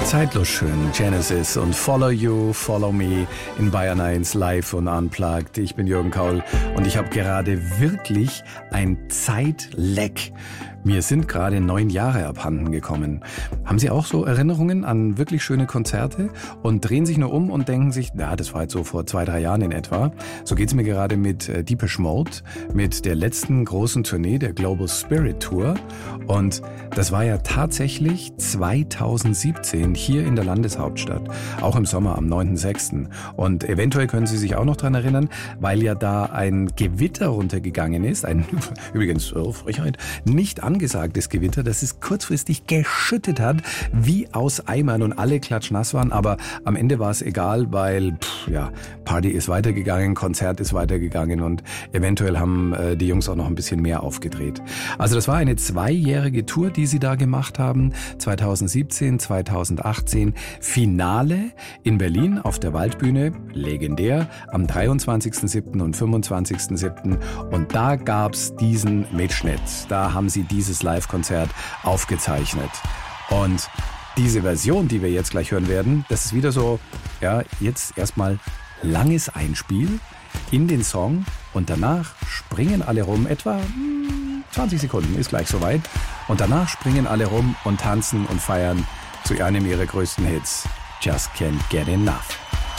Zeitlos schön, Genesis und Follow You, Follow Me in Bayern 1 live und unplugged. Ich bin Jürgen Kaul und ich habe gerade wirklich ein Zeitleck. Mir sind gerade 9 Jahre abhanden gekommen. Haben Sie auch so Erinnerungen an wirklich schöne Konzerte und drehen sich nur um und denken sich, na, das war jetzt so vor 2-3 Jahren in etwa. So geht's mir gerade mit Depeche Mode, mit der letzten großen Tournee, der Global Spirit Tour. Und das war ja tatsächlich 2017 hier in der Landeshauptstadt, auch im Sommer am 9.6. Und eventuell können Sie sich auch noch dran erinnern, weil ja da ein Gewitter runtergegangen ist, ein übrigens Frechheit, nicht angesagtes Gewitter, das es kurzfristig geschüttet hat, wie aus Eimern und alle klatschnass waren, aber am Ende war es egal, weil Party ist weitergegangen, Konzert ist weitergegangen und eventuell haben die Jungs auch noch ein bisschen mehr aufgedreht. Also das war eine 2-jährige Tour, die sie da gemacht haben, 2017, 2018, Finale in Berlin auf der Waldbühne, legendär, am 23.07. und 25.07. und da gab's diesen Mitschnitt, da haben sie dieses Live-Konzert aufgezeichnet. Und diese Version, die wir jetzt gleich hören werden, das ist wieder so, jetzt erstmal langes Einspiel in den Song und danach springen alle rum, etwa 20 Sekunden, ist gleich soweit. Und danach springen alle rum und tanzen und feiern zu einem ihrer größten Hits, Just Can't Get Enough.